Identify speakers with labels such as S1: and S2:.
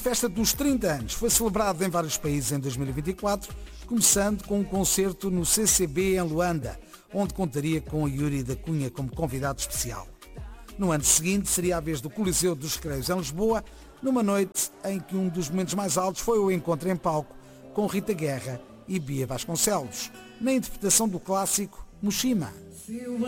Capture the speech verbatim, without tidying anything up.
S1: festa dos trinta anos foi celebrado em vários países em dois mil e vinte e quatro, começando com um concerto no C C B em Luanda, onde contaria com Yuri da Cunha como convidado especial. No ano seguinte seria a vez do Coliseu dos Recreios em Lisboa, numa noite em que um dos momentos mais altos foi o encontro em palco com Rita Guerra e Bia Vasconcelos, na interpretação do clássico Mushima.